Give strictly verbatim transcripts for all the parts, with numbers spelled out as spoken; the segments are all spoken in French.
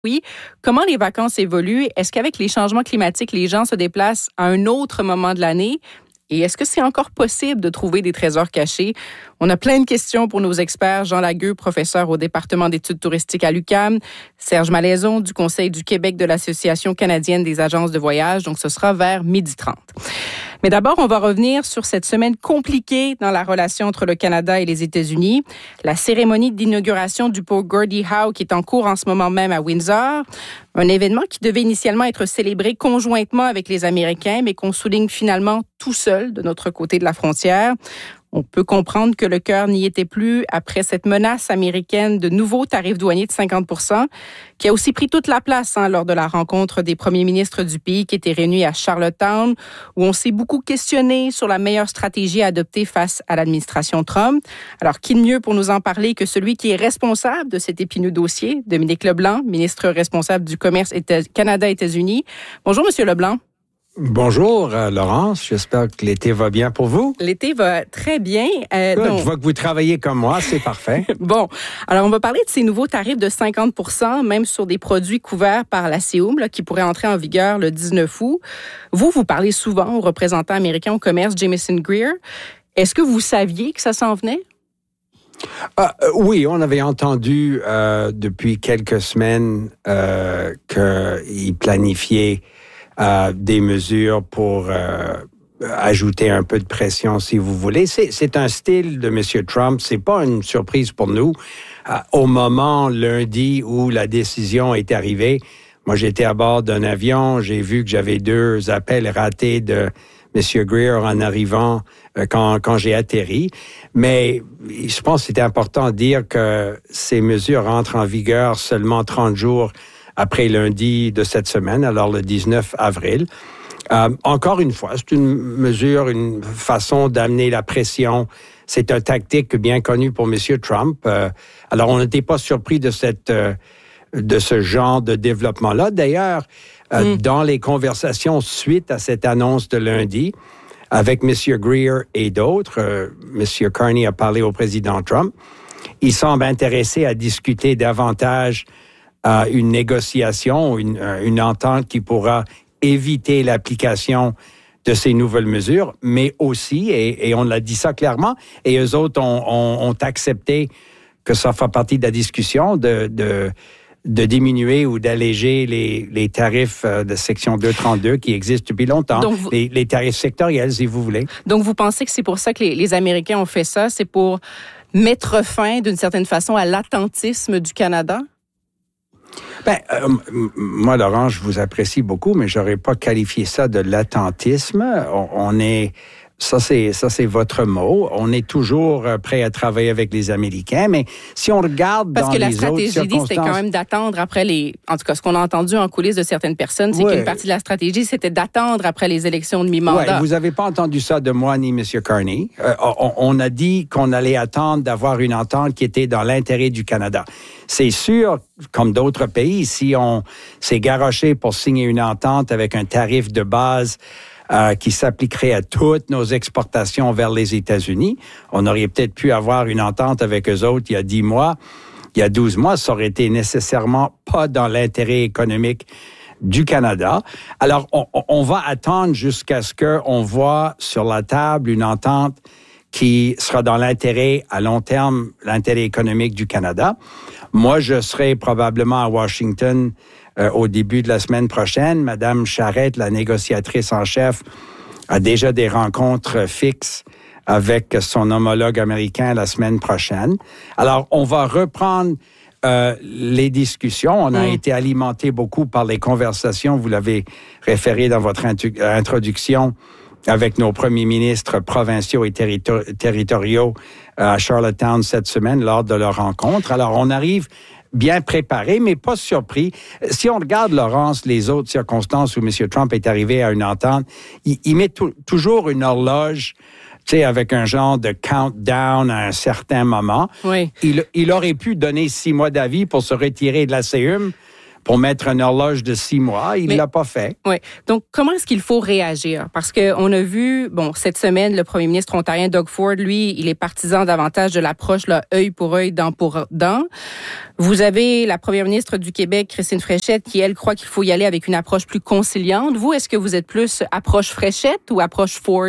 Oui. Comment les vacances évoluent? Est-ce qu'avec les changements climatiques, les gens se déplacent à un autre moment de l'année? Et est-ce que c'est encore possible de trouver des trésors cachés? On a plein de questions pour nos experts. Jean Lagueux, professeur au département d'études touristiques à l'U Q A M. Serge Malaison, du Conseil du Québec de l'Association canadienne des agences de voyage. Donc, ce sera vers midi trente. Mais d'abord, on va revenir sur cette semaine compliquée dans la relation entre le Canada et les États-Unis. La cérémonie d'inauguration du pont Gordie Howe qui est en cours en ce moment même à Windsor. Un événement qui devait initialement être célébré conjointement avec les Américains, mais qu'on souligne finalement tout seul de notre côté de la frontière. On peut comprendre que le cœur n'y était plus après cette menace américaine de nouveaux tarifs douaniers de cinquante pour cent, qui a aussi pris toute la place hein, lors de la rencontre des premiers ministres du pays qui étaient réunis à Charlottetown, où on s'est beaucoup questionné sur la meilleure stratégie à adopter face à l'administration Trump. Alors, qui de mieux pour nous en parler que celui qui est responsable de cet épineux dossier, Dominique Leblanc, ministre responsable du commerce Canada-États-Unis. Bonjour, Monsieur Leblanc. Bonjour, euh, Laurence. J'espère que l'été va bien pour vous. L'été va très bien. Euh, Good, donc... Je vois que vous travaillez comme moi, c'est parfait. Bon, alors on va parler de ces nouveaux tarifs de cinquante pour cent, même sur des produits couverts par la C E U M, là, qui pourraient entrer en vigueur le dix-neuf août. Vous, vous parlez souvent au représentant américain au commerce, Jamieson Greer. Est-ce que vous saviez que ça s'en venait? Ah, euh, oui, on avait entendu euh, depuis quelques semaines euh, qu'il planifiait Euh, des mesures pour euh, ajouter un peu de pression, si vous voulez. C'est, c'est un style de M. Trump. C'est pas une surprise pour nous. Euh, au moment, lundi, où la décision est arrivée, moi, j'étais à bord d'un avion. J'ai vu que j'avais deux appels ratés de M. Greer en arrivant euh, quand, quand j'ai atterri. Mais je pense que c'est important de dire que ces mesures rentrent en vigueur seulement trente jours après lundi de cette semaine, alors le dix-neuf avril. Euh, encore une fois, c'est une mesure, une façon d'amener la pression. C'est une tactique bien connue pour M. Trump. Euh, alors, on n'était pas surpris de cette, euh, de ce genre de développement-là. D'ailleurs, euh, mm. dans les conversations suite à cette annonce de lundi, avec M. Greer et d'autres, euh, M. Carney a parlé au président Trump. Il semble intéressé à discuter davantage à une négociation, une, une entente qui pourra éviter l'application de ces nouvelles mesures, mais aussi, et, et on l'a dit ça clairement, et eux autres ont, ont, ont accepté que ça fait partie de la discussion de, de, de diminuer ou d'alléger les, les tarifs de section deux trente-deux qui existent depuis longtemps, donc vous, les, les tarifs sectoriels, si vous voulez. Donc, vous pensez que c'est pour ça que les, les Américains ont fait ça, c'est pour mettre fin, d'une certaine façon, à l'attentisme du Canada? Ben, euh, moi, Laurent, je vous apprécie beaucoup, mais j'aurais pas qualifié ça de l'attentisme. On, on est, ça c'est, ça c'est votre mot. On est toujours prêt à travailler avec les Américains, mais si on regarde Parce dans que la les autres circonstances... stratégie, c'était quand même d'attendre après les... En tout cas, ce qu'on a entendu en coulisses de certaines personnes, c'est ouais. qu'une partie de la stratégie, c'était d'attendre après les élections de mi-mandat. Ouais, vous avez pas entendu ça de moi ni M. Carney. Euh, on, on a dit qu'on allait attendre d'avoir une entente qui était dans l'intérêt du Canada. C'est sûr, comme d'autres pays, si on s'est garoché pour signer une entente avec un tarif de base euh, qui s'appliquerait à toutes nos exportations vers les États-Unis, on aurait peut-être pu avoir une entente avec eux autres il y a dix mois, il y a douze mois, ça aurait été nécessairement pas dans l'intérêt économique du Canada. Alors, on, on va attendre jusqu'à ce qu'on voit sur la table une entente qui sera dans l'intérêt à long terme, l'intérêt économique du Canada. Moi, je serai probablement à Washington euh, au début de la semaine prochaine. Madame Charette, la négociatrice en chef, a déjà des rencontres fixes avec son homologue américain la semaine prochaine. Alors, on va reprendre euh, les discussions. On a mmh. été alimenté beaucoup par les conversations, vous l'avez référé dans votre intu- introduction, avec nos premiers ministres provinciaux et territor- territoriaux à Charlottetown cette semaine lors de leur rencontre. Alors, on arrive bien préparé, mais pas surpris. Si on regarde, Laurence, les autres circonstances où M. Trump est arrivé à une entente, il, il met t- toujours une horloge, tu sais, avec un genre de countdown à un certain moment. Oui. Il, il aurait pu donner six mois d'avis pour se retirer de la C E U M. pour mettre une horloge de six mois. Il ne l'a pas fait. Oui. Donc, comment est-ce qu'il faut réagir? Parce qu'on a vu, bon, cette semaine, le premier ministre ontarien, Doug Ford, lui, il est partisan davantage de l'approche là, œil pour œil, dent pour dent. Vous avez la première ministre du Québec, Christine Fréchette, qui, elle, croit qu'il faut y aller avec une approche plus conciliante. Vous, est-ce que vous êtes plus approche Fréchette ou approche Ford?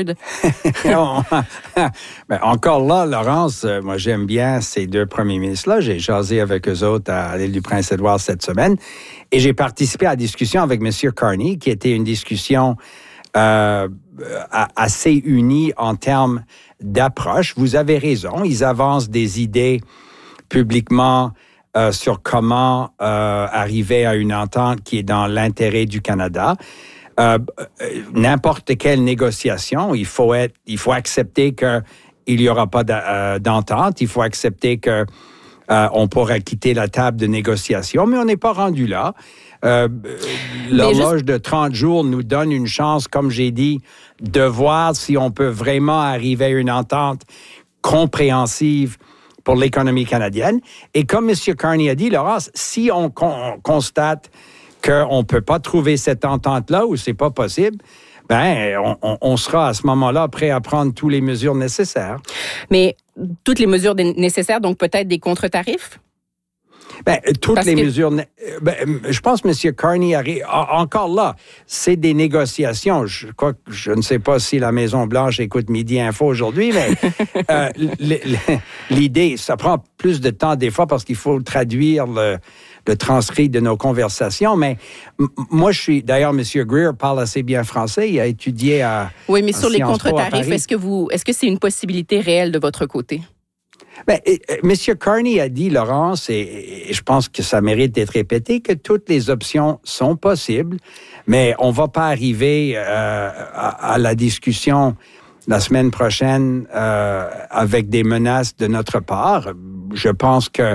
ben, encore là, Laurence, moi, j'aime bien ces deux premiers ministres-là. J'ai jasé avec eux autres à l'île du Prince-Édouard cette semaine et j'ai participé à la discussion avec M. Carney, qui était une discussion euh, assez unie en termes d'approche. Vous avez raison, ils avancent des idées publiquement Euh, sur comment euh, arriver à une entente qui est dans l'intérêt du Canada. Euh, n'importe quelle négociation, il faut être, il faut accepter que il y aura pas d'entente, il faut accepter que euh, on pourra quitter la table de négociation, mais on n'est pas rendu là. Euh, l'horloge juste... de trente jours nous donne une chance, comme j'ai dit, de voir si on peut vraiment arriver à une entente compréhensive pour l'économie canadienne. Et comme M. Carney a dit, Laurence, si on, con- on constate qu'on ne peut pas trouver cette entente-là ou c'est pas possible, ben on, on, on sera à ce moment-là prêt à prendre toutes les mesures nécessaires. Mais toutes les mesures nécessaires, donc peut-être des contre-tarifs? Ben, toutes Parce les que... mesures... Ben, je pense que M. Carney arrive... Encore là, c'est des négociations. Je crois que je ne sais pas si la Maison-Blanche écoute Midi Info aujourd'hui, mais euh, l'idée, ça prend plus de temps des fois parce qu'il faut traduire le, le transcrit de nos conversations. Mais m- moi, je suis... D'ailleurs, M. Greer parle assez bien français. Il a étudié à... Oui, mais sur les contre-tarifs, est-ce que vous, est-ce que c'est une possibilité réelle de votre côté? Ben, M. Carney a dit, Laurence, et, et je pense que ça mérite d'être répété, que toutes les options sont possibles, mais on ne va pas arriver euh, à, à la discussion la semaine prochaine euh, avec des menaces de notre part. Je pense que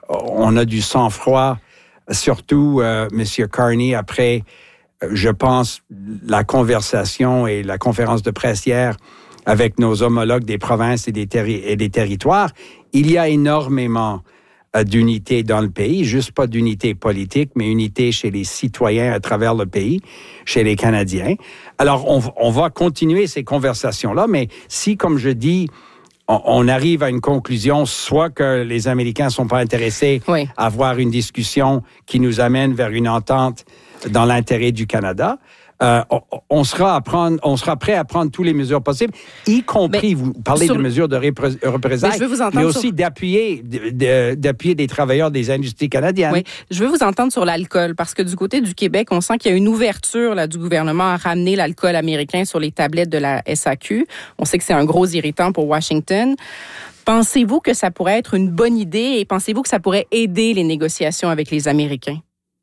on a du sang-froid, surtout euh, M. Carney, après, je pense, la conversation et la conférence de presse hier avec nos homologues des provinces et des, terri- et des territoires. Il y a énormément euh, d'unité dans le pays, juste pas d'unité politique, mais unité chez les citoyens à travers le pays, chez les Canadiens. Alors, on, on va continuer ces conversations-là, mais si, comme je dis, on, on arrive à une conclusion, soit que les Américains sont pas intéressés oui. à avoir une discussion qui nous amène vers une entente dans l'intérêt du Canada, Euh, on, on sera à prendre, on sera prêt à prendre toutes les mesures possibles, y compris, ben, vous parlez sur, de mesures de repré- représailles, ben, mais aussi sur... d'appuyer, de, de, d'appuyer des travailleurs des industries canadiennes. Oui, je veux vous entendre sur l'alcool, parce que du côté du Québec, on sent qu'il y a une ouverture là, du gouvernement à ramener l'alcool américain sur les tablettes de la S A Q. On sait que c'est un gros irritant pour Washington. Pensez-vous que ça pourrait être une bonne idée et pensez-vous que ça pourrait aider les négociations avec les Américains?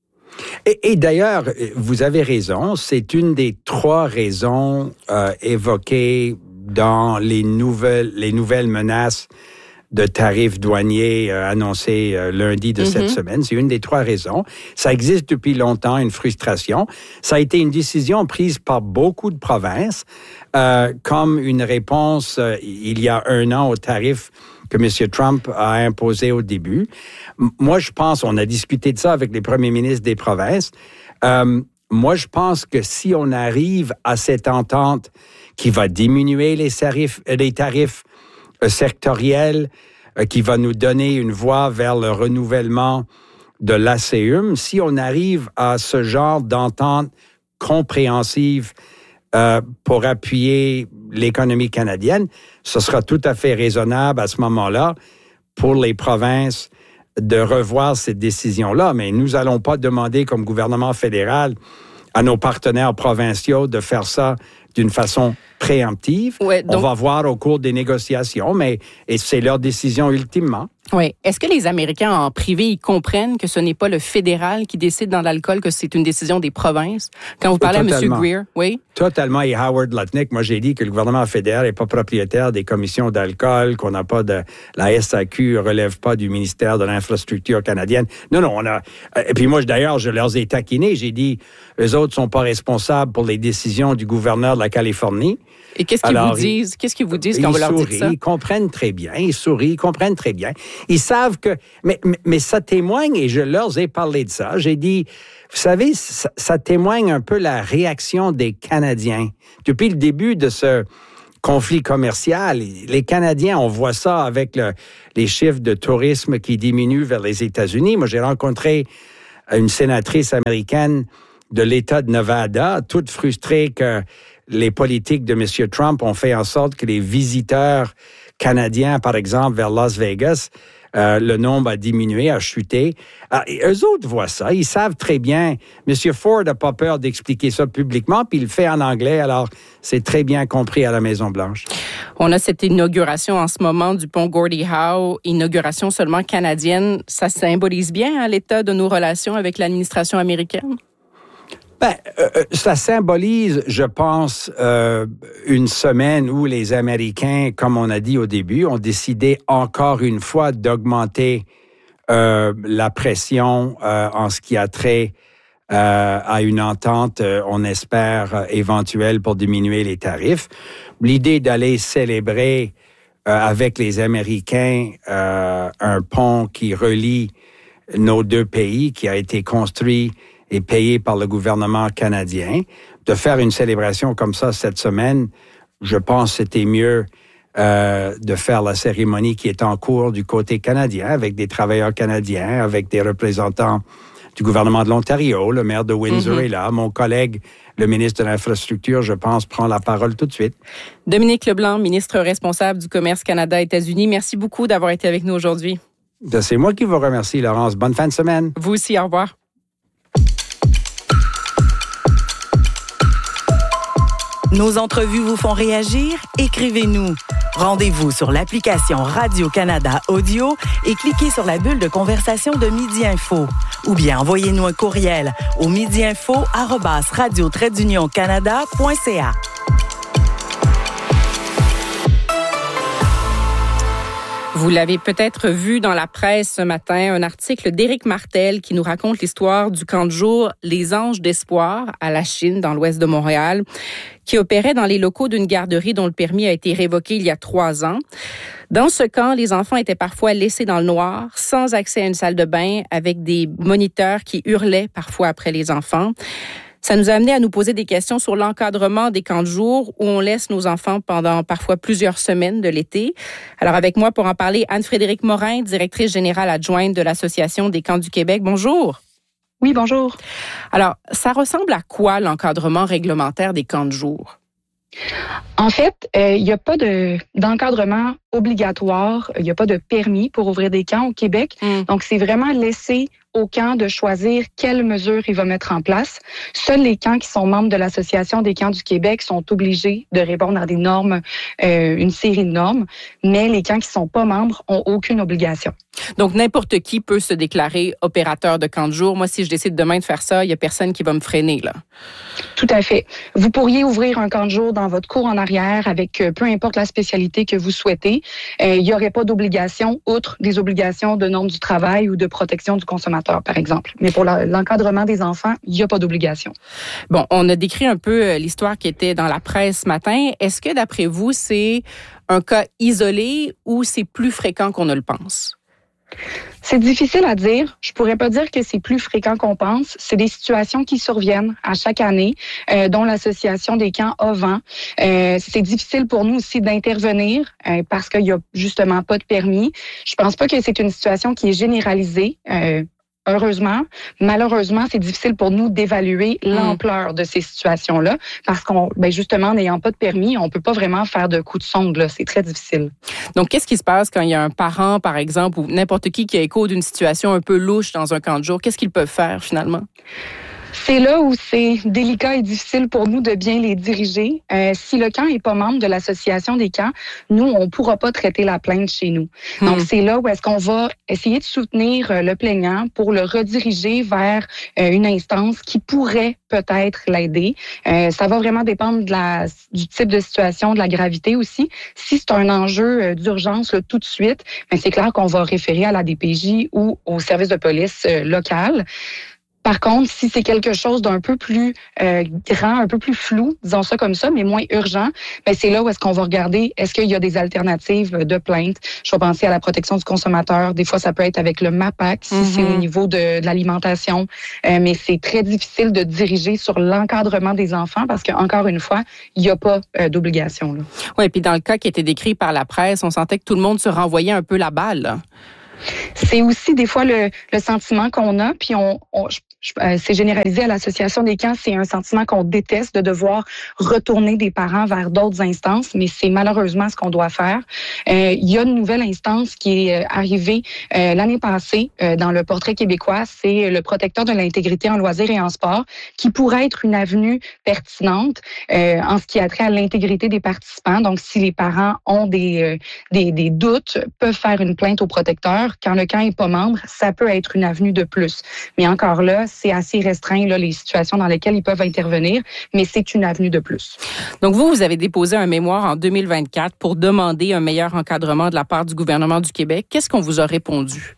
Et, et d'ailleurs, vous avez raison, c'est une des trois raisons euh, évoquées dans les nouvelles, les nouvelles menaces de tarifs douaniers euh, annoncés euh, lundi de mm-hmm. cette semaine. C'est une des trois raisons. Ça existe depuis longtemps, une frustration. Ça a été une décision prise par beaucoup de provinces euh, comme une réponse euh, il y a un an aux tarifs que M. Trump a imposé au début. Moi, je pense, on a discuté de ça avec les premiers ministres des provinces. Euh, moi, je pense que si on arrive à cette entente qui va diminuer les tarifs, les tarifs euh, sectoriels, euh, qui va nous donner une voie vers le renouvellement de l'A C U M, si on arrive à ce genre d'entente compréhensive euh, pour appuyer l'économie canadienne, ce sera tout à fait raisonnable à ce moment-là pour les provinces de revoir cette décision-là. Mais nous n'allons pas demander comme gouvernement fédéral à nos partenaires provinciaux de faire ça d'une façon préemptive. Ouais, donc... On va voir au cours des négociations, mais et c'est leur décision ultimement. Oui. Est-ce que les Américains en privé, ils comprennent que ce n'est pas le fédéral qui décide dans l'alcool, que c'est une décision des provinces? Quand vous parlez Totalement. à M. Greer, oui? Totalement. Et Howard Lutnick, moi j'ai dit que le gouvernement fédéral n'est pas propriétaire des commissions d'alcool, qu'on n'a pas de... La S A Q ne relève pas du ministère de l'Infrastructure canadienne. Non, non, on a... Et puis moi, d'ailleurs, je leur ai taquinés. J'ai dit, eux autres ne sont pas responsables pour les décisions du gouverneur de la Californie. Et qu'est-ce qu'ils Alors, vous disent? Qu'est-ce qu'ils vous disent quand ils vous leur sourient, dites ça? Ils comprennent très bien, ils sourient, ils comprennent très bien. Ils savent que... Mais, mais, mais ça témoigne, et je leur ai parlé de ça, j'ai dit, vous savez, ça, ça témoigne un peu la réaction des Canadiens. Depuis le début de ce conflit commercial, les Canadiens, on voit ça avec le, les chiffres de tourisme qui diminuent vers les États-Unis. Moi, j'ai rencontré une sénatrice américaine de l'État de Nevada, toute frustrée que les politiques de M. Trump ont fait en sorte que les visiteurs canadiens, par exemple, vers Las Vegas, euh, le nombre a diminué, a chuté. Ah, et eux autres voient ça, ils savent très bien. M. Ford n'a pas peur d'expliquer ça publiquement, puis il le fait en anglais, alors c'est très bien compris à la Maison-Blanche. On a cette inauguration en ce moment du pont Gordie Howe, inauguration seulement canadienne. Ça symbolise bien hein, l'état de nos relations avec l'administration américaine? Ben, euh, ça symbolise, je pense, euh, une semaine où les Américains, comme on a dit au début, ont décidé encore une fois d'augmenter euh, la pression euh, en ce qui a trait euh, à une entente, euh, on espère, euh, éventuelle pour diminuer les tarifs. L'idée d'aller célébrer euh, avec les Américains euh, un pont qui relie nos deux pays, qui a été construit et payé par le gouvernement canadien, de faire une célébration comme ça cette semaine, je pense que c'était mieux euh, de faire la cérémonie qui est en cours du côté canadien, avec des travailleurs canadiens, avec des représentants du gouvernement de l'Ontario. Le maire de Windsor mm-hmm. est là. Mon collègue, le ministre de l'Infrastructure, je pense, prend la parole tout de suite. Dominique Leblanc, ministre responsable du commerce Canada-États-Unis, merci beaucoup d'avoir été avec nous aujourd'hui. C'est moi qui vous remercie, Laurence. Bonne fin de semaine. Vous aussi, au revoir. Nos entrevues vous font réagir? Écrivez-nous. Rendez-vous sur l'application Radio-Canada Audio et cliquez sur la bulle de conversation de Midi Info. Ou bien envoyez-nous un courriel au midiinfo arobase radio trait d'union canada point c a. Vous l'avez peut-être vu dans la presse ce matin, un article d'Éric Martel qui nous raconte l'histoire du camp de jour Les Anges d'Espoir à La Chine, dans l'ouest de Montréal, qui opérait dans les locaux d'une garderie dont le permis a été révoqué il y a trois ans. Dans ce camp, les enfants étaient parfois laissés dans le noir, sans accès à une salle de bain, avec des moniteurs qui hurlaient parfois après les enfants. Ça nous a amené à nous poser des questions sur l'encadrement des camps de jour où on laisse nos enfants pendant parfois plusieurs semaines de l'été. Alors avec moi pour en parler, Anne-Frédérique Morin, directrice générale adjointe de l'Association des camps du Québec. Bonjour. Oui, bonjour. Alors, ça ressemble à quoi l'encadrement réglementaire des camps de jour? En fait, il euh, n'y a pas de, d'encadrement obligatoire, il n'y a pas de permis pour ouvrir des camps au Québec. Mm. Donc, c'est vraiment laissé au camp de choisir quelles mesures il va mettre en place. Seuls les camps qui sont membres de l'Association des camps du Québec sont obligés de répondre à des normes, euh, une série de normes, mais les camps qui ne sont pas membres ont aucune obligation. Donc, n'importe qui peut se déclarer opérateur de camp de jour. Moi, si je décide demain de faire ça, il n'y a personne qui va me freiner, là. Tout à fait. Vous pourriez ouvrir un camp de jour dans votre cour en arrière avec euh, peu importe la spécialité que vous souhaitez. Euh, il n'y aurait pas d'obligation, outre des obligations de normes du travail ou de protection du consommateur, par exemple. Mais pour la, l'encadrement des enfants, il n'y a pas d'obligation. Bon, on a décrit un peu l'histoire qui était dans la presse ce matin. Est-ce que, d'après vous, c'est un cas isolé ou c'est plus fréquent qu'on ne le pense? C'est difficile à dire. Je pourrais pas dire que c'est plus fréquent qu'on pense. C'est des situations qui surviennent à chaque année, euh, dont l'association des camps a vent. Euh, c'est difficile pour nous aussi d'intervenir euh, parce qu'il y a justement pas de permis. Je pense pas que c'est une situation qui est généralisée. Euh, Heureusement, malheureusement, c'est difficile pour nous d'évaluer mmh. l'ampleur de ces situations-là parce qu'on, ben justement, n'ayant pas de permis, on peut pas vraiment faire de coups de sonde, là. C'est très difficile. Donc, qu'est-ce qui se passe quand il y a un parent, par exemple, ou n'importe qui qui a écho d'une situation un peu louche dans un camp de jour? Qu'est-ce qu'ils peuvent faire, finalement? C'est là où c'est délicat et difficile pour nous de bien les diriger. Euh, si le camp est pas membre de l'association des camps, nous, on pourra pas traiter la plainte chez nous. Mmh. Donc, c'est là où est-ce qu'on va essayer de soutenir le plaignant pour le rediriger vers euh, une instance qui pourrait peut-être l'aider. Euh, ça va vraiment dépendre de la, du type de situation, de la gravité aussi. Si c'est un enjeu d'urgence là, tout de suite, ben, c'est clair qu'on va référer à la D P J ou au service de police euh, local. Par contre, si c'est quelque chose d'un peu plus euh, grand, un peu plus flou, disons ça comme ça, mais moins urgent, ben c'est là où est-ce qu'on va regarder, est-ce qu'il y a des alternatives de plainte. Je vais penser à la protection du consommateur. Des fois, ça peut être avec le MAPAC, si mm-hmm. c'est au niveau de, de l'alimentation. Euh, mais c'est très difficile de diriger sur l'encadrement des enfants parce qu'encore une fois, il n'y a pas euh, d'obligation. Oui, puis dans le cas qui était décrit par la presse, on sentait que tout le monde se renvoyait un peu la balle. Là. C'est aussi des fois le, le sentiment qu'on a, puis on, on je, je, euh, c'est généralisé à l'association des camps, c'est un sentiment qu'on déteste de devoir retourner des parents vers d'autres instances, mais c'est malheureusement ce qu'on doit faire. Euh, il y a une nouvelle instance qui est arrivée euh, l'année passée euh, dans le portrait québécois, c'est le protecteur de l'intégrité en loisirs et en sport, qui pourrait être une avenue pertinente euh, en ce qui a trait à l'intégrité des participants. Donc, si les parents ont des, euh, des, des doutes, peuvent faire une plainte au protecteur. Quand le camp n'est pas membre, ça peut être une avenue de plus. Mais encore là, c'est assez restreint, là, les situations dans lesquelles ils peuvent intervenir, mais c'est une avenue de plus. Donc, vous, vous avez déposé un mémoire en deux mille vingt-quatre pour demander un meilleur encadrement de la part du gouvernement du Québec. Qu'est-ce qu'on vous a répondu?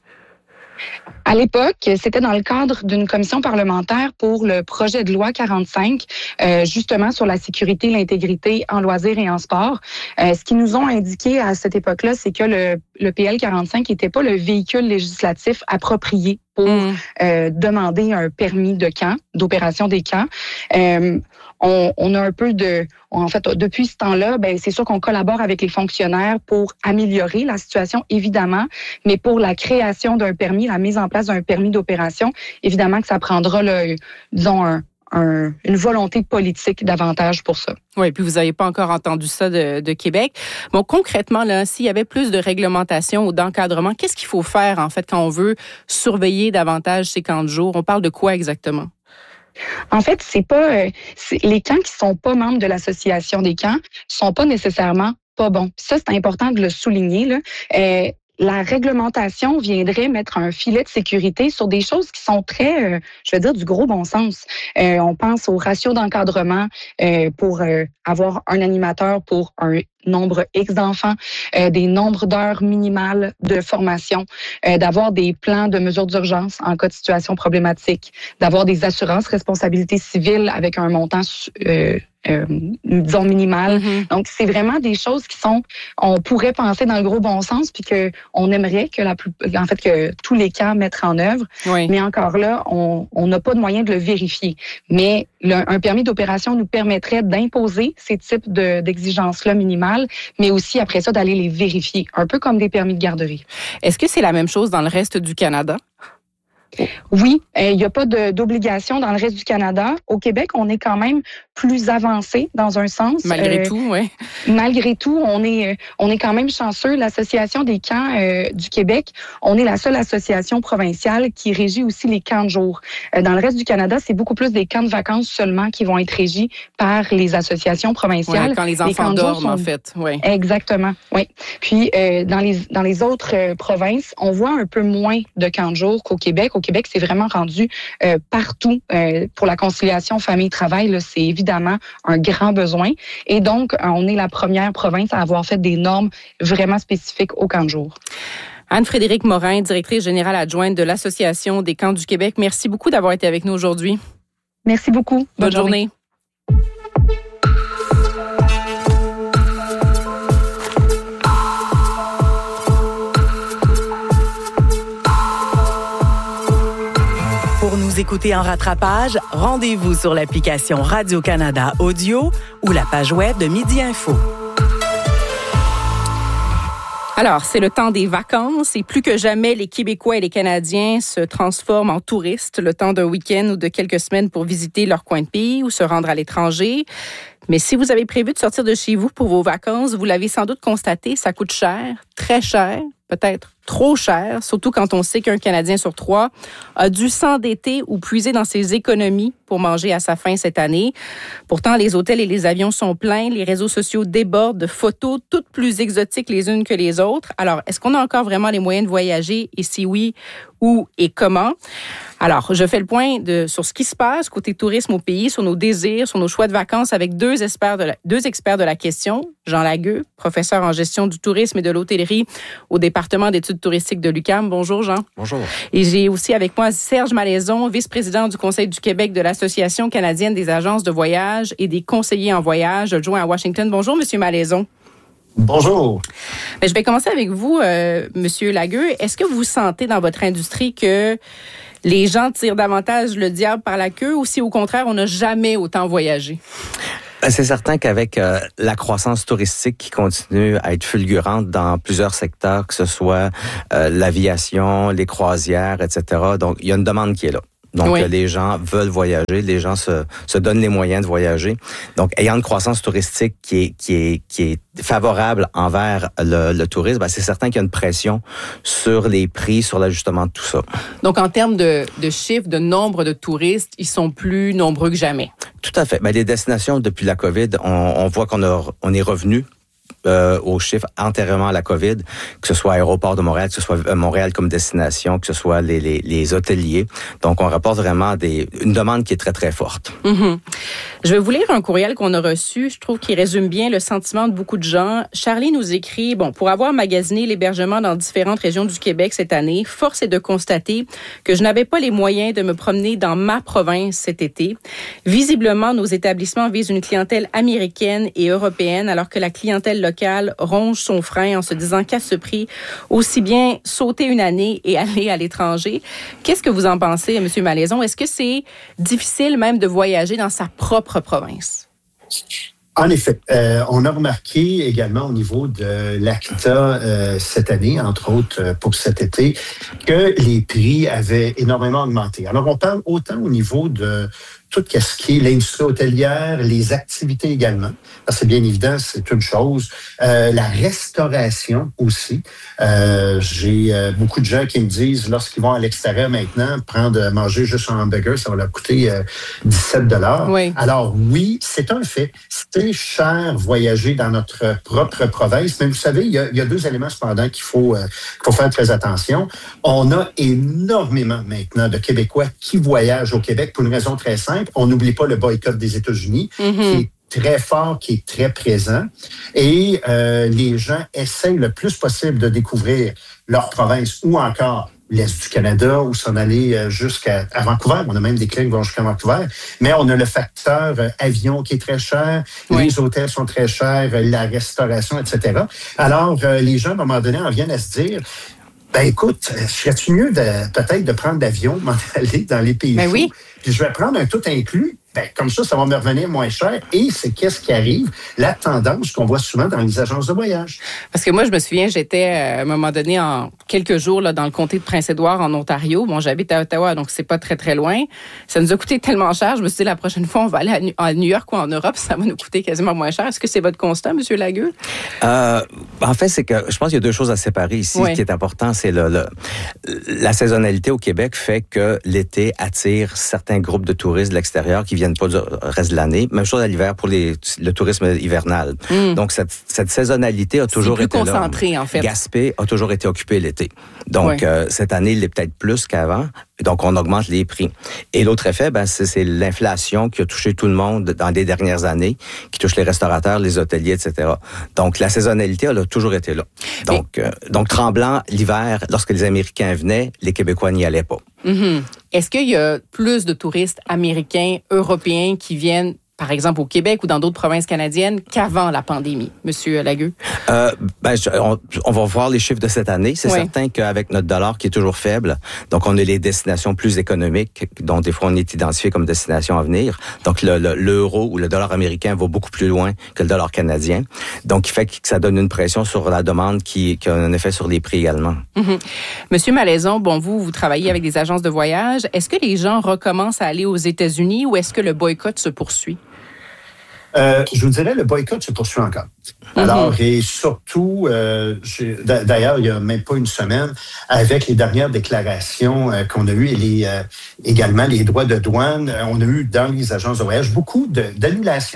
À l'époque, c'était dans le cadre d'une commission parlementaire pour le projet de loi quarante-cinq, euh, justement sur la sécurité, l'intégrité en loisirs et en sport. Euh, ce qu'ils nous ont indiqué à cette époque-là, c'est que le, le P L quarante-cinq n'était pas le véhicule législatif approprié pour mmh. euh, demander un permis de camp, d'opération des camps. Euh, on, on a un peu de... En fait, depuis ce temps-là, ben c'est sûr qu'on collabore avec les fonctionnaires pour améliorer la situation, évidemment, mais pour la création d'un permis, la mise en place d'un permis d'opération, évidemment que ça prendra, là, disons, un, un, une volonté politique davantage pour ça. Oui, puis vous n'avez pas encore entendu ça de, de Québec. Bon, concrètement, là, s'il y avait plus de réglementation ou d'encadrement, qu'est-ce qu'il faut faire, en fait, quand on veut surveiller davantage ces camps de jour? On parle de quoi exactement? En fait, c'est pas euh, c'est, les camps qui sont pas membres de l'association des camps sont pas nécessairement pas bons. Ça, c'est important de le souligner, là. Euh, La réglementation viendrait mettre un filet de sécurité sur des choses qui sont très, euh, je veux dire, du gros bon sens. Euh, on pense au ratio d'encadrement euh, pour euh, avoir un animateur pour un nombre X d'enfants, euh, des nombres d'heures minimales de formation, euh, d'avoir des plans de mesures d'urgence en cas de situation problématique, d'avoir des assurances responsabilité civile avec un montant euh, Euh, disons minimal. Mm-hmm. Donc c'est vraiment des choses qui sont, on pourrait penser dans le gros bon sens, puis que on aimerait que la plus, en fait que tous les camps mettent en œuvre. Oui. Mais encore là, on on n'a pas de moyen de le vérifier. Mais le, un permis d'opération nous permettrait d'imposer ces types de, d'exigences-là minimales, mais aussi après ça d'aller les vérifier, un peu comme des permis de garderie. Est-ce que c'est la même chose dans le reste du Canada? Oui, il euh, n'y a pas de, d'obligation dans le reste du Canada. Au Québec, on est quand même plus avancé dans un sens. Malgré euh, tout, oui. Malgré tout, on est, on est quand même chanceux. L'Association des camps euh, du Québec, on est la seule association provinciale qui régit aussi les camps de jour. Euh, dans le reste du Canada, c'est beaucoup plus des camps de vacances seulement qui vont être régis par les associations provinciales. Ouais, quand les enfants les dorment, sont... en fait. Ouais. Exactement, oui. Puis, euh, dans les, dans les autres euh, provinces, on voit un peu moins de camps de jour qu'au Québec. Au Québec, c'est vraiment rendu euh, partout. Euh, pour la conciliation famille-travail, là, c'est évidemment un grand besoin. Et donc, on est la première province à avoir fait des normes vraiment spécifiques aux camps de jour. Anne-Frédérique Morin, directrice générale adjointe de l'Association des camps du Québec. Merci beaucoup d'avoir été avec nous aujourd'hui. Merci beaucoup. Bonne, Bonne journée. journée. Pour nous écouter en rattrapage, rendez-vous sur l'application Radio-Canada Audio ou la page web de Midi Info. Alors, c'est le temps des vacances et plus que jamais, les Québécois et les Canadiens se transforment en touristes le temps d'un week-end ou de quelques semaines pour visiter leur coin de pays ou se rendre à l'étranger. Mais si vous avez prévu de sortir de chez vous pour vos vacances, vous l'avez sans doute constaté, ça coûte cher, très cher, peut-être trop cher, surtout quand on sait qu'un Canadien sur trois a dû s'endetter ou puiser dans ses économies pour manger à sa faim cette année. Pourtant, les hôtels et les avions sont pleins, les réseaux sociaux débordent de photos toutes plus exotiques les unes que les autres. Alors, est-ce qu'on a encore vraiment les moyens de voyager? Et si oui, où et comment? Alors, je fais le point de, sur ce qui se passe côté tourisme au pays, sur nos désirs, sur nos choix de vacances avec deux experts de la, deux experts de la question. Jean Lagueux, professeur en gestion du tourisme et de l'hôtellerie au département d'études études touristiques de l'U Q A M. Bonjour, Jean. Bonjour. Et j'ai aussi avec moi Serge Malaison, vice-président du Conseil du Québec de l'Association canadienne des agences de voyage et des conseillers en voyage, adjoint à Washington. Bonjour, Monsieur Malaison. Bonjour. Bien, je vais commencer avec vous, euh, Monsieur Lagueux. Est-ce que vous sentez dans votre industrie que les gens tirent davantage le diable par la queue ou si au contraire, on n'a jamais autant voyagé? C'est certain qu'avec euh, la croissance touristique qui continue à être fulgurante dans plusieurs secteurs, que ce soit euh, l'aviation, les croisières, et cetera, donc il y a une demande qui est là. Donc, oui. les gens veulent voyager, les gens se, se donnent les moyens de voyager. Donc, ayant une croissance touristique qui est, qui est, qui est favorable envers le, le tourisme, ben c'est certain qu'il y a une pression sur les prix, sur l'ajustement de tout ça. Donc, en termes de, de chiffres, de nombre de touristes, ils sont plus nombreux que jamais. Tout à fait. Ben, les destinations, depuis la COVID, on, on voit qu'on a, on est revenu Euh, aux chiffres antérieurement à la COVID, que ce soit Aéroport de Montréal, que ce soit Montréal comme destination, que ce soit les, les, les hôteliers. Donc, on rapporte vraiment des, une demande qui est très, très forte. Mm-hmm. Je vais vous lire un courriel qu'on a reçu. Je trouve qu'il résume bien le sentiment de beaucoup de gens. Charlie nous écrit, bon, pour avoir magasiné l'hébergement dans différentes régions du Québec cette année, force est de constater que je n'avais pas les moyens de me promener dans ma province cet été. Visiblement, nos établissements visent une clientèle américaine et européenne, alors que la clientèle locale ronge son frein en se disant qu'à ce prix, aussi bien sauter une année et aller à l'étranger. Qu'est-ce que vous en pensez, M. Malaison? Est-ce que c'est difficile même de voyager dans sa propre province? En effet, euh, on a remarqué également au niveau de l'A C T A euh, cette année, entre autres euh, pour cet été, que les prix avaient énormément augmenté. Alors, on parle autant au niveau de tout ce qui est l'industrie hôtelière, les activités également. Parce que bien évident, c'est une chose. Euh, la restauration aussi. Euh, j'ai euh, beaucoup de gens qui me disent, lorsqu'ils vont à l'extérieur maintenant, prendre manger juste un hamburger, ça va leur coûter euh, dix-sept dollars. Oui. Alors oui, c'est un fait. C'est cher voyager dans notre propre province. Mais vous savez, il y a, il y a deux éléments cependant qu'il faut, euh, qu'il faut faire très attention. On a énormément maintenant de Québécois qui voyagent au Québec pour une raison très simple. On n'oublie pas le boycott des États-Unis, mm-hmm. qui est très fort, qui est très présent. Et euh, les gens essayent le plus possible de découvrir leur province ou encore l'Est du Canada ou s'en aller jusqu'à à Vancouver. On a même des clients qui vont jusqu'à Vancouver. Mais on a le facteur euh, avion qui est très cher. Oui. Les hôtels sont très chers, la restauration, et cetera. Alors, euh, les gens, à un moment donné, en viennent à se dire... Ben écoute, serait-tu mieux de, peut-être de prendre l'avion, m'en aller dans les pays ben chauds, oui. puis je vais prendre un tout inclus. Ben, comme ça, ça va me revenir moins cher. Et c'est qu'est-ce qui arrive? La tendance qu'on voit souvent dans les agences de voyage. Parce que moi, je me souviens, j'étais à un moment donné en quelques jours là, dans le comté de Prince-Édouard en Ontario. Bon, j'habite à Ottawa, donc c'est pas très, très loin. Ça nous a coûté tellement cher. Je me suis dit, la prochaine fois, on va aller à New York ou en Europe. Ça va nous coûter quasiment moins cher. Est-ce que c'est votre constat, M. Lagueux? Euh, en fait, c'est que je pense qu'il y a deux choses à séparer ici. Oui. Ce qui est important, c'est le, le, la saisonnalité au Québec fait que l'été attire certains groupes de touristes de l'extérieur qui viennent pas du reste de l'année. Même chose à l'hiver pour les, le tourisme hivernal. Mm. Donc, cette, cette saisonnalité a toujours été là. C'est plus concentré, en fait. Gaspé a toujours été occupé l'été. Donc, oui. euh, cette année, il est peut-être plus qu'avant. Donc, on augmente les prix. Et l'autre effet, ben, c'est, c'est l'inflation qui a touché tout le monde dans les dernières années, qui touche les restaurateurs, les hôteliers, et cetera. Donc, la saisonnalité, elle a toujours été là. Donc, Mais... euh, donc tremblant, l'hiver, lorsque les Américains venaient, les Québécois n'y allaient pas. Mm-hmm. Est-ce qu'il y a plus de touristes américains, européens qui viennent, par exemple, au Québec ou dans d'autres provinces canadiennes qu'avant la pandémie, Monsieur Lagueux? Euh, ben, on, on va voir les chiffres de cette année. C'est oui. certain qu'avec notre dollar qui est toujours faible, donc on a les destinations plus économiques, dont des fois on est identifié comme destination à venir. Donc le, le, l'euro ou le dollar américain va beaucoup plus loin que le dollar canadien. Donc il fait que ça donne une pression sur la demande qui, qui a un effet sur les prix également. Mm-hmm. Monsieur Malaison, bon, vous, vous travaillez avec des agences de voyage. Est-ce que les gens recommencent à aller aux États-Unis ou est-ce que le boycott se poursuit? Euh, je vous dirais, le boycott se poursuit encore. Alors, mm-hmm. et surtout, euh, d'ailleurs, il n'y a même pas une semaine, avec les dernières déclarations euh, qu'on a eues et les, euh, également les droits de douane, euh, on a eu dans les agences de voyage beaucoup de, d'annulations.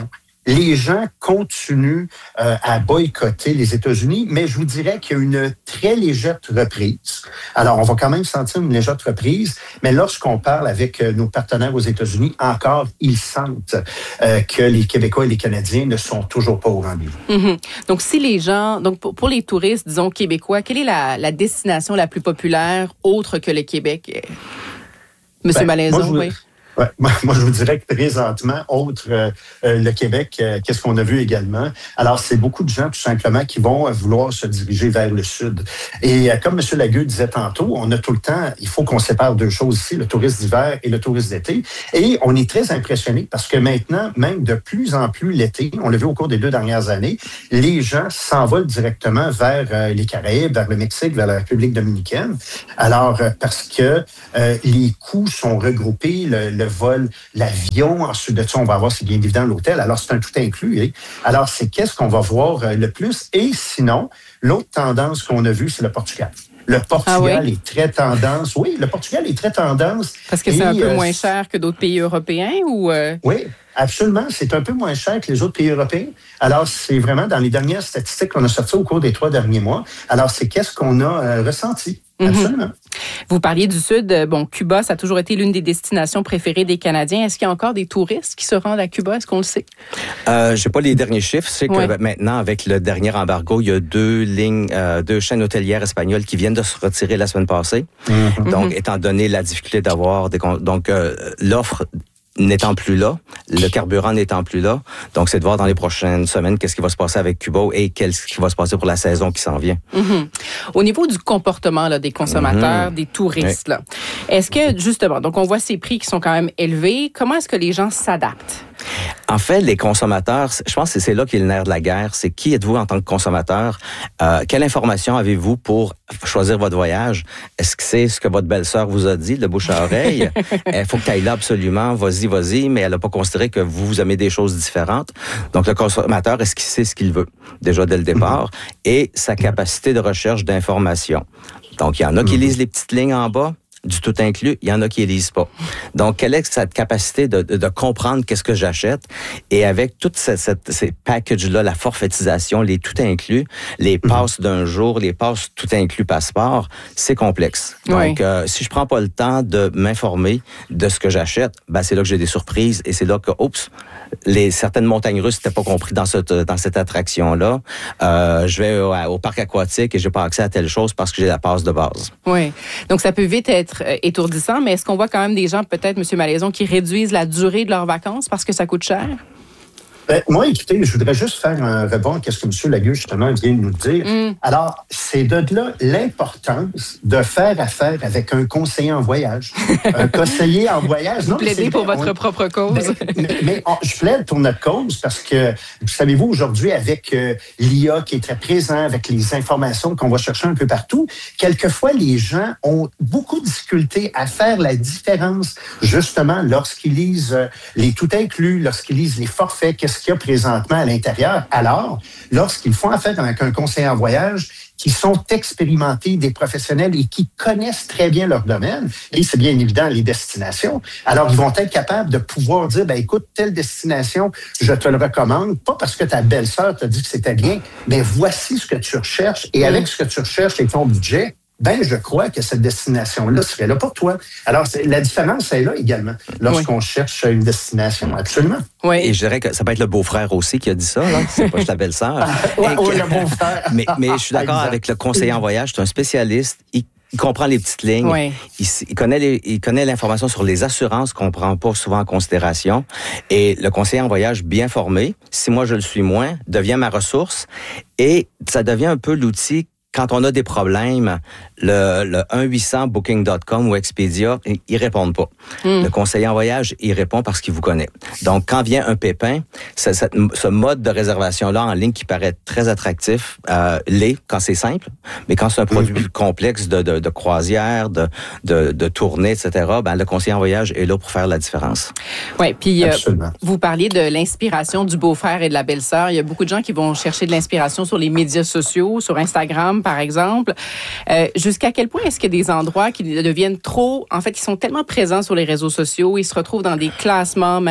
les gens continuent euh, à boycotter les États-Unis, mais je vous dirais qu'il y a une très légère reprise. Alors, on va quand même sentir une légère reprise, mais lorsqu'on parle avec nos partenaires aux États-Unis, encore, ils sentent euh, que les Québécois et les Canadiens ne sont toujours pas au rendez-vous. Mm-hmm. Donc, si les gens, donc pour, pour les touristes, disons, québécois, quelle est la, la destination la plus populaire autre que le Québec? Monsieur ben, Malaison, moi, je, oui. Ouais, moi, moi, je vous dirais que présentement, autre euh, euh, le Québec, euh, qu'est-ce qu'on a vu également? Alors, c'est beaucoup de gens, tout simplement, qui vont euh, vouloir se diriger vers le sud. Et euh, comme M. Lagueux disait tantôt, on a tout le temps, il faut qu'on sépare deux choses ici, le tourisme d'hiver et le tourisme d'été. Et on est très impressionnés parce que maintenant, même de plus en plus l'été, on l'a vu au cours des deux dernières années, les gens s'envolent directement vers euh, les Caraïbes, vers le Mexique, vers la République dominicaine. Alors, euh, parce que euh, les coûts sont regroupés, le, le vol, l'avion, ensuite de ça, on va avoir, c'est bien évident, l'hôtel. Alors, c'est un tout inclus. Hein? Alors, c'est qu'est-ce qu'on va voir euh, le plus? Et sinon, l'autre tendance qu'on a vue, c'est le Portugal. Le Portugal ah oui? est très tendance. Oui, le Portugal est très tendance. Parce que c'est et, un peu euh, moins cher que d'autres pays européens ou... Euh... Oui, absolument. C'est un peu moins cher que les autres pays européens. Alors, c'est vraiment dans les dernières statistiques qu'on a sorties au cours des trois derniers mois. Alors, c'est qu'est-ce qu'on a euh, ressenti. Absolument. Mm-hmm. Vous parliez du Sud. Bon, Cuba, ça a toujours été l'une des destinations préférées des Canadiens. Est-ce qu'il y a encore des touristes qui se rendent à Cuba? Est-ce qu'on le sait? Euh, je n'ai pas les derniers chiffres. C'est que ouais. maintenant, avec le dernier embargo, il y a deux lignes, euh, deux chaînes hôtelières espagnoles qui viennent de se retirer la semaine passée. Mm-hmm. Donc, étant donné la difficulté d'avoir des... Donc, euh, l'offre n'étant plus là, le carburant n'étant plus là. Donc, c'est de voir dans les prochaines semaines qu'est-ce qui va se passer avec Cuba et qu'est-ce qui va se passer pour la saison qui s'en vient. Mm-hmm. Au niveau du comportement là, des consommateurs, mm-hmm. des touristes, oui. là, est-ce que, justement, donc on voit ces prix qui sont quand même élevés, comment est-ce que les gens s'adaptent? En fait, les consommateurs, je pense que c'est là qu'est le nerf de la guerre. C'est qui êtes-vous en tant que consommateur? Euh, quelle information avez-vous pour choisir votre voyage? Est-ce que c'est ce que votre belle-sœur vous a dit, de bouche à oreille? Il faut que tu ailles là absolument, vas-y, vas-y, mais elle n'a pas considéré que vous, vous aimez des choses différentes. Donc, le consommateur, est-ce qu'il sait ce qu'il veut, déjà dès le départ? Et sa capacité de recherche d'information. Donc, il y en a qui lisent les petites lignes en bas, du tout inclus, il y en a qui ne lisent pas. Donc, quelle est cette capacité de, de, de comprendre qu'est-ce que j'achète? Et avec toutes cette, cette, ces packages-là, la forfaitisation, les tout inclus, les passes d'un jour, les passes tout inclus passeport, c'est complexe. Oui. Donc, euh, si je prends pas le temps de m'informer de ce que j'achète, ben c'est là que j'ai des surprises et c'est là que, oups, les certaines montagnes russes n'étaient pas compris dans cette, dans cette attraction-là. Euh, je vais au, au parc aquatique et j'ai pas accès à telle chose parce que j'ai la passe de base. Oui. Donc, ça peut vite être étourdissant, mais est-ce qu'on voit quand même des gens, peut-être, M. Malaison, qui réduisent la durée de leurs vacances parce que ça coûte cher? Ben, moi, écoutez, je voudrais juste faire un rebond à ce que M. Lagueux, justement, vient de nous dire. Mm. Alors, c'est de là l'importance de faire affaire avec un conseiller en voyage. Un conseiller en voyage. Vous non, plaidez pour votre on... propre cause. Mais, mais, mais on, je plaide pour notre cause parce que, savez-vous, aujourd'hui, avec euh, l'I A qui est très présent, avec les informations qu'on va chercher un peu partout, quelquefois, les gens ont beaucoup de difficultés à faire la différence, justement, lorsqu'ils lisent euh, les tout inclus, lorsqu'ils lisent les forfaits, qu'est-ce qu'il y a présentement à l'intérieur. Alors, lorsqu'ils font affaire avec un conseiller en voyage qui sont expérimentés, des professionnels et qui connaissent très bien leur domaine, et c'est bien évident les destinations, alors ils vont être capables de pouvoir dire, ben écoute, telle destination, je te le recommande, pas parce que ta belle-sœur t'a dit que c'était bien, mais voici ce que tu recherches, et avec ce que tu recherches et ton budget, ben je crois que cette destination-là serait là pour toi. Alors, c'est, la différence est là également, lorsqu'on oui. cherche une destination, absolument. Oui. Et je dirais que ça peut être le beau-frère aussi qui a dit ça, là. C'est pas juste la belle-sœur. oui, oui, le beau-frère. mais, mais je suis d'accord exact. Avec le conseiller en voyage, c'est un spécialiste. Il Il comprend les petites lignes. Oui. Il, il, connaît les, il connaît l'information sur les assurances qu'on prend pas souvent en considération. Et le conseiller en voyage bien formé, si moi je le suis moins, devient ma ressource. Et ça devient un peu l'outil quand on a des problèmes, le, le un huit cents booking point com ou Expedia, ils répondent pas. Mm. Le conseiller en voyage, il répond parce qu'il vous connaît. Donc, quand vient un pépin, ce, ce, ce mode de réservation-là en ligne qui paraît très attractif, euh, l'est quand c'est simple, mais quand c'est un produit plus complexe de, de, de croisière, de, de, de tournée, et cetera, ben, le conseiller en voyage est là pour faire la différence. Oui, puis euh, vous parliez de l'inspiration du beau-frère et de la belle-sœur. Il y a beaucoup de gens qui vont chercher de l'inspiration sur les médias sociaux, sur Instagram, par exemple. Euh, jusqu'à quel point est-ce qu'il y a des endroits qui deviennent trop... En fait, ils sont tellement présents sur les réseaux sociaux, ils se retrouvent dans des classements, même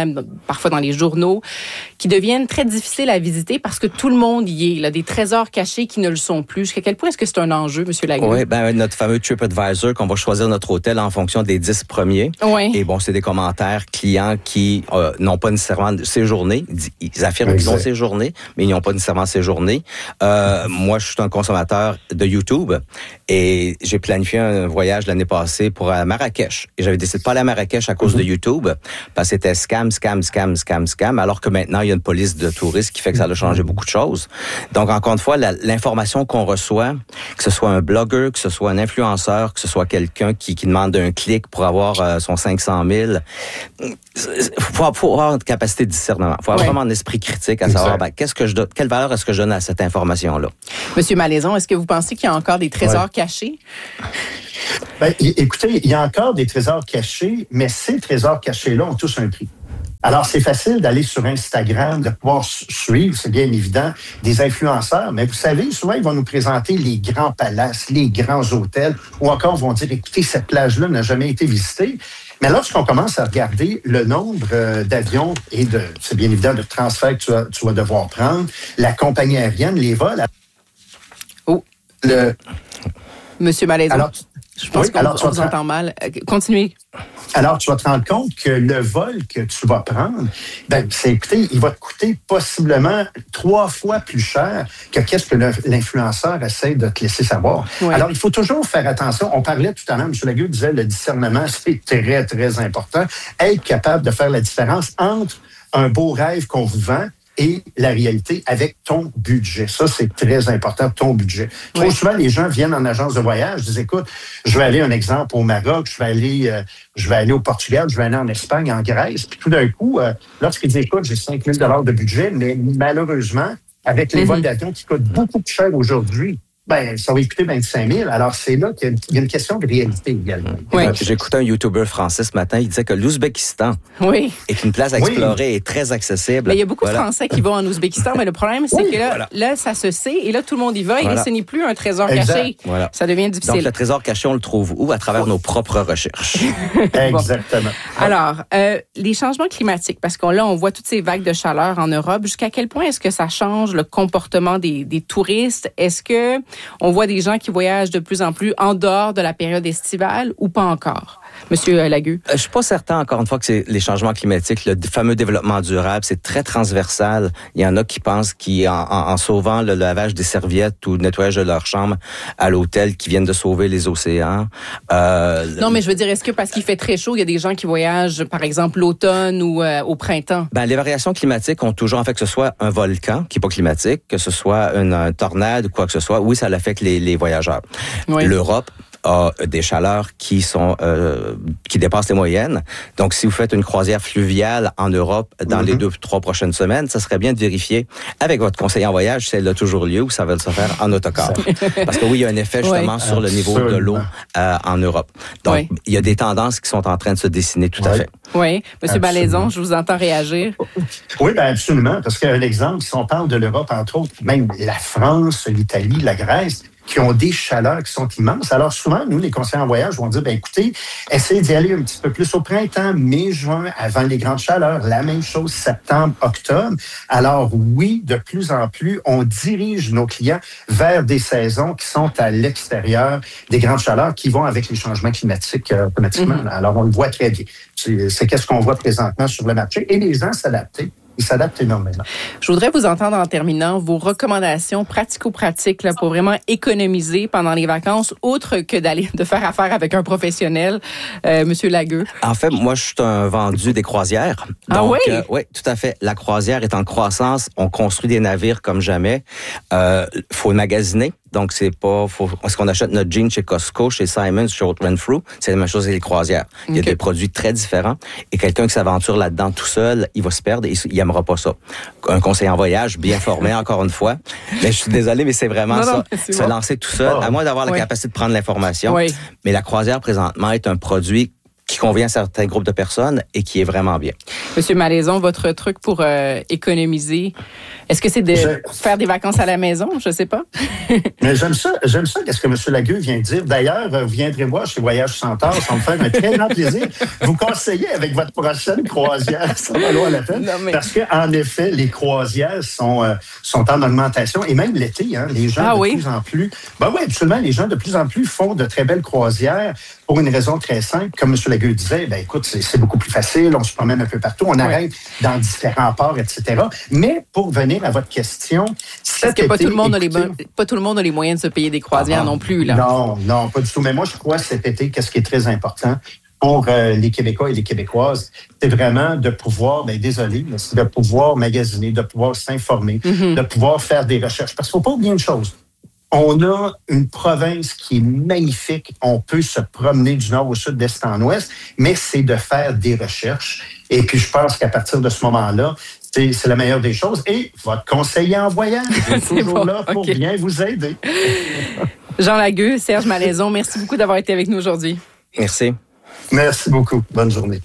parfois dans les journaux, qui deviennent très difficiles à visiter parce que tout le monde y est. Il y a des trésors cachés qui ne le sont plus. Jusqu'à quel point est-ce que c'est un enjeu, M. Lagueux? Oui, ben, notre fameux TripAdvisor, qu'on va choisir notre hôtel en fonction des dix premiers. Oui. Et bon, c'est des commentaires clients qui euh, n'ont pas nécessairement séjourné. Ils affirment exact. Qu'ils ont séjourné, mais ils n'ont pas nécessairement séjourné. Euh, moi, je suis un consommateur de YouTube et j'ai planifié un voyage l'année passée pour à Marrakech. Et j'avais décidé de pas aller à Marrakech à cause mm-hmm. de YouTube parce que c'était scam, scam, scam, scam, scam, alors que maintenant, il y a une police de touristes qui fait que ça a changé beaucoup de choses. Donc, encore une fois, la, l'information qu'on reçoit, que ce soit un blogueur, que ce soit un influenceur, que ce soit quelqu'un qui, qui demande un clic pour avoir euh, son cinq cent mille, il faut, faut avoir une capacité de discernement. Il faut avoir ouais. vraiment un esprit critique à exact. Savoir ben, qu'est-ce que je donne, quelle valeur est-ce que je donne à cette information-là. Monsieur Malaison, est-ce que vous pensez qu'il y a encore des trésors ouais. cachés? Ben, écoutez, il y a encore des trésors cachés, mais ces trésors cachés-là ont tous un prix. Alors, c'est facile d'aller sur Instagram, de pouvoir suivre, c'est bien évident, des influenceurs. Mais vous savez, souvent, ils vont nous présenter les grands palaces, les grands hôtels, ou encore vont dire, écoutez, cette plage-là n'a jamais été visitée. Mais lorsqu'on commence à regarder le nombre euh, d'avions et de, c'est bien évident, de transferts que tu vas, tu vas devoir prendre, la compagnie aérienne, les vols... Oh. Le... Monsieur Malaison. Alors, je pense oui, qu'on on vous entend mal. Continuez. Alors, tu vas te rendre compte que le vol que tu vas prendre, ben, c'est, écoutez, il va te coûter possiblement trois fois plus cher que qu'est-ce que le, l'influenceur essaie de te laisser savoir. Oui. Alors, il faut toujours faire attention. On parlait tout à l'heure, M. Lagueux disait, le discernement, c'est très, très important. Être capable de faire la différence entre un beau rêve qu'on vous vend et la réalité avec ton budget. Ça, c'est très important, ton budget. Trop oui. souvent, les gens viennent en agence de voyage, disent, écoute, je vais aller, un exemple, au Maroc, je vais aller, euh, je vais aller au Portugal, je vais aller en Espagne, en Grèce. Puis tout d'un coup, euh, lorsqu'ils disent, écoute, j'ai cinq mille dollars de budget, mais malheureusement, avec les mm-hmm. vols d'avion qui coûtent beaucoup plus cher aujourd'hui, ben, ça va coûter vingt-cinq mille. Alors, c'est là qu'il y a une question de réalité également. Oui. J'ai écouté un YouTuber français ce matin, il disait que l'Ouzbékistan oui. est une place à explorer oui. et très accessible. Mais il y a beaucoup voilà. de Français qui vont en Ouzbékistan, mais le problème, c'est oui. que là, voilà. là, ça se sait, et là, tout le monde y va, et voilà. là, ce n'est plus un trésor exact. Caché. Voilà. Ça devient difficile. Donc, le trésor caché, on le trouve où? À travers oui. nos propres recherches. Exactement. Bon. Alors, euh, les changements climatiques, parce qu'on là, on voit toutes ces vagues de chaleur en Europe, jusqu'à quel point est-ce que ça change le comportement des, des touristes? Est-ce que on voit des gens qui voyagent de plus en plus en dehors de la période estivale ou pas encore? Monsieur Lagueux? Je suis pas certain, encore une fois, que c'est les changements climatiques, le fameux développement durable, c'est très transversal. Il y en a qui pensent qu'en en, en sauvant le lavage des serviettes ou le nettoyage de leur chambre à l'hôtel, qui viennent de sauver les océans. Euh, non, mais je veux dire, est-ce que parce qu'il fait très chaud, il y a des gens qui voyagent, par exemple, l'automne ou euh, au printemps? Ben, les variations climatiques ont toujours, en fait, que ce soit un volcan qui n'est pas climatique, que ce soit une, une tornade ou quoi que ce soit, oui, ça affecte les, les voyageurs. Oui. L'Europe a des chaleurs qui sont euh, qui dépassent les moyennes. Donc, si vous faites une croisière fluviale en Europe dans mm-hmm. les deux, trois prochaines semaines, ça serait bien de vérifier avec votre conseiller en voyage si elle a toujours lieu ou ça va se faire en autocar. Parce que oui, il y a un effet justement oui. sur le niveau Absolument. De l'eau euh, en Europe. Donc, oui. il y a des tendances qui sont en train de se dessiner tout oui. à fait. Oui. Monsieur Malaison, je vous entends réagir. Oui, bien absolument. Parce qu'un exemple, si on parle de l'Europe, entre autres, même la France, l'Italie, la Grèce, qui ont des chaleurs qui sont immenses. Alors souvent, nous, les conseillers en voyage, vont dire, ben écoutez, essayez d'y aller un petit peu plus au printemps, mai, juin, avant les grandes chaleurs. La même chose, septembre, octobre. Alors oui, de plus en plus, on dirige nos clients vers des saisons qui sont à l'extérieur des grandes chaleurs qui vont avec les changements climatiques euh, automatiquement. Mm-hmm. Alors on le voit très bien. C'est, c'est qu'est-ce qu'on voit présentement sur le marché et les gens s'adaptent. Ils s'adaptent énormément. Je voudrais vous entendre en terminant vos recommandations pratico-pratiques là, pour vraiment économiser pendant les vacances, autre que d'aller de faire affaire avec un professionnel, euh, Monsieur Lagueux. En fait, moi, je suis un vendu des croisières. Ah Donc, oui? Euh, oui, tout à fait. La croisière est en croissance. On construit des navires comme jamais. Euh, faut magasiner. Donc, c'est pas... Faut, est-ce qu'on achète notre jean chez Costco, chez Simons, chez Renfrew? C'est la même chose avec les croisières. Il y a okay. des produits très différents. Et quelqu'un qui s'aventure là-dedans tout seul, il va se perdre et il n'aimera pas ça. Un conseiller en voyage, bien formé, encore une fois. Mais je suis désolé, mais c'est vraiment non, ça. Non, c'est se bon. lancer tout seul, oh. à moins d'avoir la oui. capacité de prendre l'information. Oui. Mais la croisière, présentement, est un produit qui convient à certains groupes de personnes et qui est vraiment bien. Monsieur Malaison, votre truc pour euh, économiser, est-ce que c'est de je... faire des vacances à la maison? Je ne sais pas. Mais j'aime ça, j'aime ça, qu'est-ce que M. Lagueux vient de dire. D'ailleurs, vous viendrez voir chez Voyage Centaure, ça va me faire un très grand plaisir. Vous conseillez avec votre prochaine croisière, ça va valoir la peine. Non, mais... Parce qu'en effet, les croisières sont, euh, sont en augmentation. Et même l'été, hein, les gens ah, de oui? plus en plus... Ben oui, absolument, les gens de plus en plus font de très belles croisières pour une raison très simple. Comme M. Lagueux disait, ben écoute, c'est, c'est beaucoup plus facile, on se promène un peu partout, on arrête oui. dans différents ports, et cetera. Mais pour venir à votre question... Parce que pas tout, le monde écoutez, a les bon, pas tout le monde a les moyens de se payer des croisières ah, non plus. Là. Non, non, pas du tout. Mais moi, je crois cet été, qu'est-ce qui est très important pour euh, les Québécois et les Québécoises, c'est vraiment de pouvoir, ben désolé, mais c'est de pouvoir magasiner, de pouvoir s'informer, mm-hmm. de pouvoir faire des recherches. Parce qu'il ne faut pas oublier une chose. On a une province qui est magnifique. On peut se promener du nord au sud, d'est en ouest, mais c'est de faire des recherches. Et puis, je pense qu'à partir de ce moment-là, c'est, c'est la meilleure des choses. Et votre conseiller en voyage est toujours bon, là pour okay. bien vous aider. Jean Lagueux, Serge Malaison, merci beaucoup d'avoir été avec nous aujourd'hui. Merci. Merci beaucoup. Bonne journée.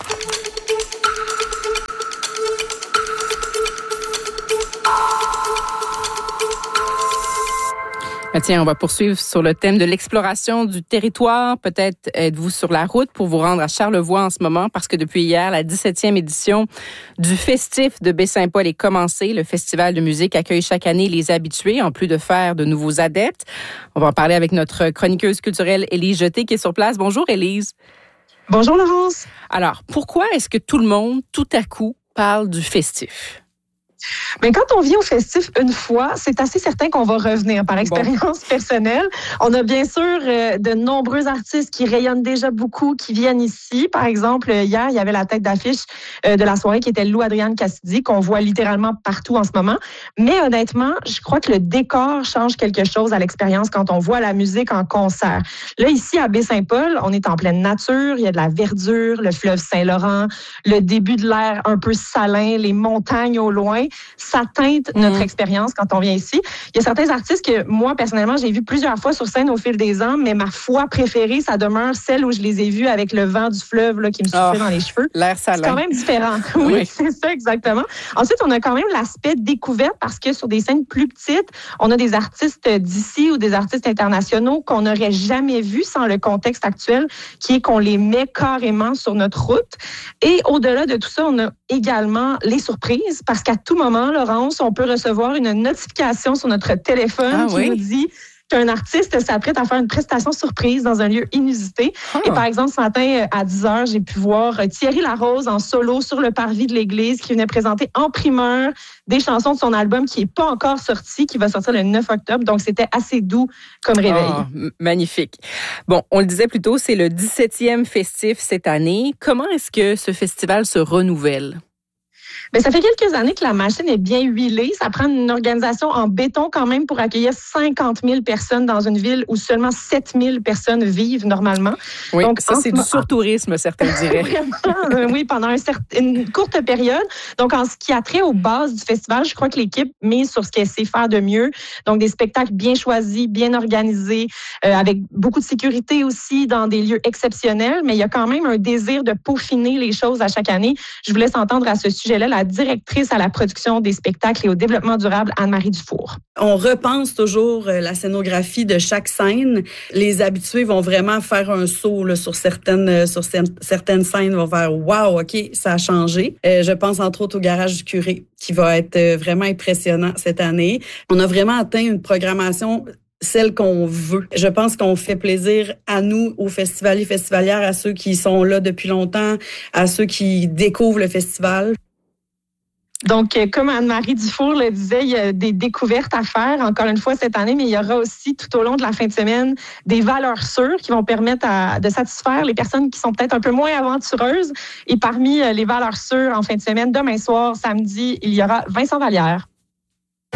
Tiens, on va poursuivre sur le thème de l'exploration du territoire. Peut-être êtes-vous sur la route pour vous rendre à Charlevoix en ce moment parce que depuis hier, la dix-septième édition du Festif de Baie-Saint-Paul est commencée. Le festival de musique accueille chaque année les habitués en plus de faire de nouveaux adeptes. On va en parler avec notre chroniqueuse culturelle Élise Jeté qui est sur place. Bonjour Élise. Bonjour Laurence. Alors, pourquoi est-ce que tout le monde, tout à coup, parle du Festif? Mais quand on vient au festif une fois, c'est assez certain qu'on va revenir par expérience bon. personnelle. On a bien sûr euh, de nombreux artistes qui rayonnent déjà beaucoup, qui viennent ici. Par exemple, hier, il y avait la tête d'affiche euh, de la soirée qui était Lou Adrienne Cassidy, qu'on voit littéralement partout en ce moment. Mais honnêtement, je crois que le décor change quelque chose à l'expérience quand on voit la musique en concert. Là, ici, à Baie-Saint-Paul, on est en pleine nature. Il y a de la verdure, le fleuve Saint-Laurent, le début de l'air un peu salin, les montagnes au loin. Ça teinte notre mmh. expérience quand on vient ici. Il y a certains artistes que moi, personnellement, j'ai vus plusieurs fois sur scène au fil des ans, mais ma fois préférée, ça demeure celle où je les ai vus avec le vent du fleuve là, qui me soufflait oh, dans les cheveux. L'air salin. C'est quand même différent. Oui, oui, c'est ça, exactement. Ensuite, on a quand même l'aspect découverte parce que sur des scènes plus petites, on a des artistes d'ici ou des artistes internationaux qu'on n'aurait jamais vus sans le contexte actuel, qui est qu'on les met carrément sur notre route. Et au-delà de tout ça, on a également les surprises parce qu'à tout moment, Laurence, on peut recevoir une notification sur notre téléphone ah, qui oui? nous dit qu'un artiste s'apprête à faire une prestation surprise dans un lieu inusité. Ah. Et par exemple, ce matin, à dix heures, j'ai pu voir Thierry Larose en solo sur le parvis de l'église qui venait présenter en primeur des chansons de son album qui n'est pas encore sorti, qui va sortir le neuf octobre. Donc, c'était assez doux comme réveil. Oh, magnifique. Bon, on le disait plus tôt, c'est le dix-septième festif cette année. Comment est-ce que ce festival se renouvelle? Bien, ça fait quelques années que la machine est bien huilée. Ça prend une organisation en béton quand même pour accueillir cinquante mille personnes dans une ville où seulement sept mille personnes vivent normalement. Oui, donc, ça, c'est du surtourisme, certains diraient. Vraiment, oui, pendant un certain, une courte période. Donc, en ce qui a trait aux bases du festival, je crois que l'équipe mise sur ce qu'elle sait faire de mieux. Donc, des spectacles bien choisis, bien organisés, euh, avec beaucoup de sécurité aussi dans des lieux exceptionnels. Mais il y a quand même un désir de peaufiner les choses à chaque année. Je vous laisse entendre à ce sujet-là la directrice à la production des spectacles et au développement durable, Anne-Marie Dufour. On repense toujours la scénographie de chaque scène. Les habitués vont vraiment faire un saut là, sur certaines sur certaines scènes, vont faire « Wow, OK, ça a changé ». Euh, je pense entre autres au Garage du Curé, qui va être vraiment impressionnant cette année. On a vraiment atteint une programmation celle qu'on veut. Je pense qu'on fait plaisir à nous, aux festivaliers, festivalières, à ceux qui sont là depuis longtemps, à ceux qui découvrent le festival. Donc, comme Anne-Marie Dufour le disait, il y a des découvertes à faire, encore une fois, cette année, mais il y aura aussi, tout au long de la fin de semaine, des valeurs sûres qui vont permettre à, de satisfaire les personnes qui sont peut-être un peu moins aventureuses. Et parmi les valeurs sûres, en fin de semaine, demain soir, samedi, il y aura Vincent Vallière.